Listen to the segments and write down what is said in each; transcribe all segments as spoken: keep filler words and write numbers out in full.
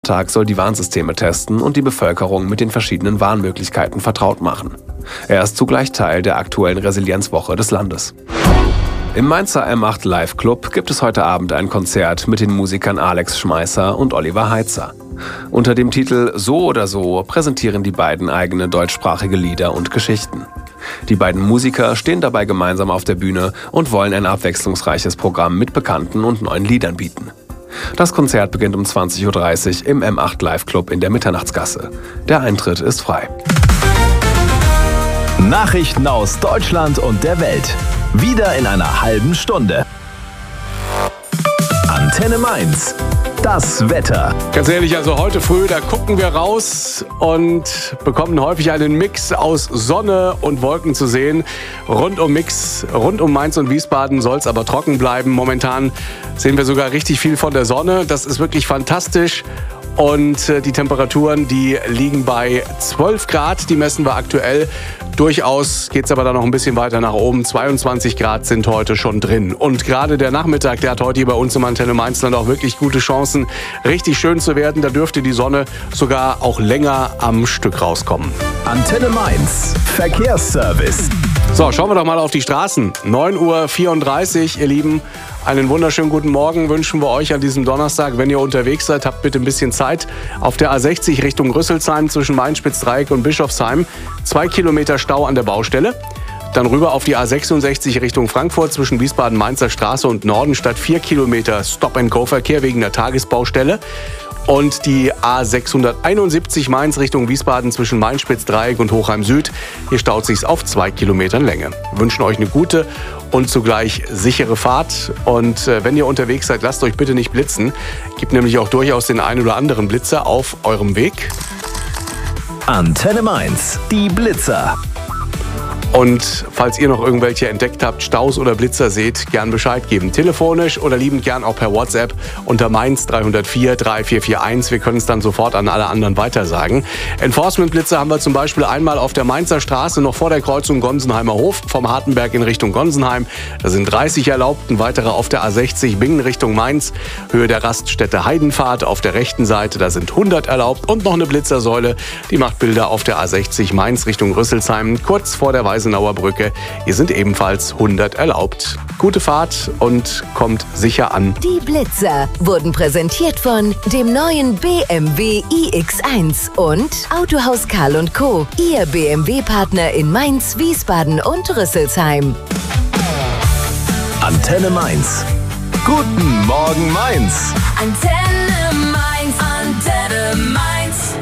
Tag soll die Warnsysteme testen und die Bevölkerung mit den verschiedenen Warnmöglichkeiten vertraut machen. Er ist zugleich Teil der aktuellen Resilienzwoche des Landes. Im Mainzer M acht Live Club gibt es heute Abend ein Konzert mit den Musikern Alex Schmeisser und Oliver Heitzer. Unter dem Titel So oder So präsentieren die beiden eigene deutschsprachige Lieder und Geschichten. Die beiden Musiker stehen dabei gemeinsam auf der Bühne und wollen ein abwechslungsreiches Programm mit bekannten und neuen Liedern bieten. Das Konzert beginnt um zwanzig Uhr dreißig im M acht Live Club in der Mitternachtsgasse. Der Eintritt ist frei. Nachrichten aus Deutschland und der Welt. Wieder in einer halben Stunde. Antenne Mainz. Das Wetter. Ganz ehrlich, also heute früh, da gucken wir raus und bekommen häufig einen Mix aus Sonne und Wolken zu sehen. Rund um Mix, rund um Mainz und Wiesbaden soll es aber trocken bleiben. Momentan sehen wir sogar richtig viel von der Sonne. Das ist wirklich fantastisch. Und äh, die Temperaturen, die liegen bei zwölf Grad, die messen wir aktuell. Durchaus geht es aber dann noch ein bisschen weiter nach oben. zweiundzwanzig Grad sind heute schon drin. Und gerade der Nachmittag, der hat heute hier bei uns im Antenne Mainzland auch wirklich gute Chancen, richtig schön zu werden. Da dürfte die Sonne sogar auch länger am Stück rauskommen. Antenne Mainz. Verkehrsservice. So, schauen wir doch mal auf die Straßen. neun Uhr vierunddreißig, ihr Lieben. Einen wunderschönen guten Morgen wünschen wir euch an diesem Donnerstag. Wenn ihr unterwegs seid, habt bitte ein bisschen Zeit. Auf der A sechzig Richtung Rüsselsheim zwischen Mainz-Spitzdreieck und Bischofsheim. Zwei Kilometer Stau an der Baustelle. Dann rüber auf die A sechsundsechzig Richtung Frankfurt zwischen Wiesbaden-Mainzer Straße und Nordenstadt. Vier Kilometer Stop-and-Go-Verkehr wegen der Tagesbaustelle. Und die A sechshunderteinundsiebzig Mainz Richtung Wiesbaden zwischen Mainz-Spitzdreieck und Hochheim Süd. Hier staut sich's auf zwei Kilometern Länge. Wir wünschen euch eine gute und zugleich sichere Fahrt. Und äh, wenn ihr unterwegs seid, lasst euch bitte nicht blitzen. Gibt nämlich auch durchaus den einen oder anderen Blitzer auf eurem Weg. Antenne Mainz. Die Blitzer. Und falls ihr noch irgendwelche entdeckt habt, Staus oder Blitzer seht, gern Bescheid geben. Telefonisch oder liebend gern auch per WhatsApp unter Mainz drei null vier drei vier vier eins. Wir können es dann sofort an alle anderen weitersagen. Enforcement-Blitzer haben wir zum Beispiel einmal auf der Mainzer Straße noch vor der Kreuzung Gonsenheimer Hof vom Hartenberg in Richtung Gonsenheim. Da sind dreißig erlaubt, ein weiterer auf der A sechzig Bingen Richtung Mainz. Höhe der Raststätte Heidenpfad auf der rechten Seite, da sind hundert erlaubt. Und noch eine Blitzersäule, die macht Bilder auf der A sechzig Mainz Richtung Rüsselsheim, kurz vor der Weißenauer Brücke. Hier sind ebenfalls hundert erlaubt. Gute Fahrt und kommt sicher an. Die Blitzer wurden präsentiert von dem neuen B M W i X eins und Autohaus Karl und Co., Ihr B M W-Partner in Mainz, Wiesbaden und Rüsselsheim. Antenne Mainz. Guten Morgen Mainz. Antenne Mainz, Antenne Mainz,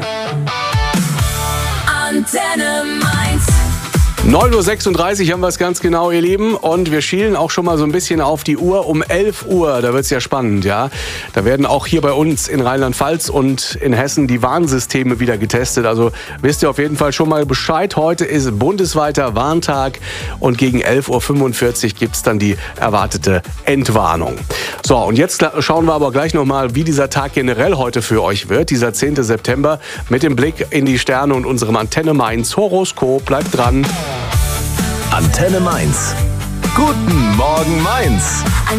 Antenne Mainz. neun Uhr sechsunddreißig haben wir es ganz genau, ihr Lieben. Und wir schielen auch schon mal so ein bisschen auf die Uhr. Um elf Uhr, da wird es ja spannend, ja. Da werden auch hier bei uns in Rheinland-Pfalz und in Hessen die Warnsysteme wieder getestet. Also wisst ihr auf jeden Fall schon mal Bescheid. Heute ist bundesweiter Warntag und gegen elf Uhr fünfundvierzig gibt es dann die erwartete Entwarnung. So, und jetzt schauen wir aber gleich nochmal, wie dieser Tag generell heute für euch wird. Dieser zehnte September mit dem Blick in die Sterne und unserem Antenne Mainz Horoskop. Bleibt dran. Antenne Mainz. Guten Morgen Mainz.